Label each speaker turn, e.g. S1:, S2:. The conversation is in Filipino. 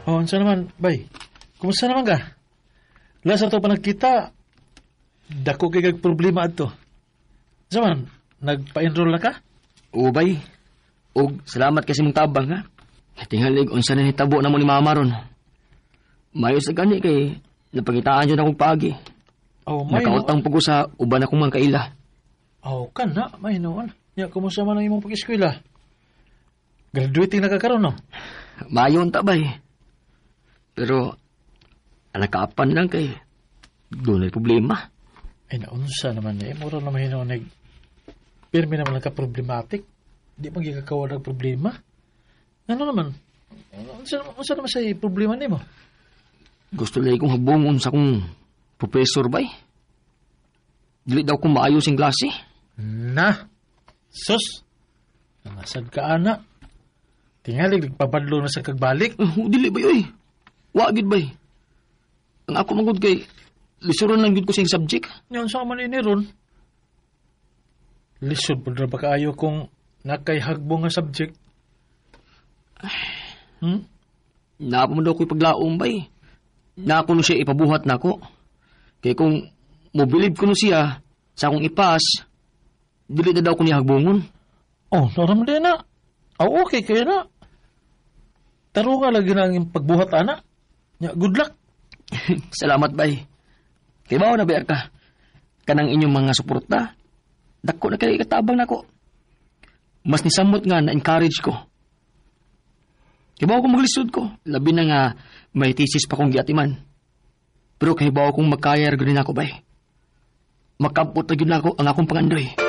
S1: Oh, unsa naman, bay? Kumusta naman ka? Last ato pa nagkita, dako kay kag problema adto. Unsa man, nagpa-enroll na ka?
S2: Oo, bay. Og salamat kasi mong tabang, ha? Tingalig, unsa na hitabo na mo ni mama ron. Mayo sa gani kay napangitaan dyan akong pagi.
S1: Oh, may
S2: Nakautang po ko sa uban akong mga kaila.
S1: Oh, kana, may noon. Ya, kumusta man ang imong pag-eskwela? Graduating na ka karon, no?
S2: Mayon ta, bay. Pero, anakaapan lang kay doon ay problema.
S1: Ay, naunsa naman eh. Mura naman yun nag... Pirmi naman nagka-problematic. Di magigakawa ng problema. Ano naman? Unsa naman sa problema ni mo?
S2: Gusto lang kong habungon sa kong professor, bay. Dili daw kong maayos yung klase.
S1: Na! Sus! Nangasad ka, ana. Tingalig, nagpabadlo na sa kagbalik.
S2: Dili, bay, oy. Wagid, bay. Ang ako magod kay lisuran lang yun ko sa yung subject.
S1: Yan sa man ini ron. Lisod po na ba kaayo kung nakayhagbo nga subject?
S2: Napaman daw ko'y paglaong, bay. Na ako siya ipabuhat na ako. Kaya kung mobilib ko siya sa akong ipas, dili na daw ko niya hagbungon.
S1: Oh, naram din na. Oh, okay kaya na. Taro nga lagi na ang pagbuhat, ana. Good luck.
S2: Salamat, bay. Kaya ba na bayar ka? Kanang inyong mga suporta, dako na kayo katabang na ko. Mas nisamot nga na-encourage ko. Kaya ba ako maglisod ko? Labi na nga may thesis pa kong giatiman. Pero kaya ba akong magkayar ganin ako, bay? Makampot na yun ako ang akong pangandoy.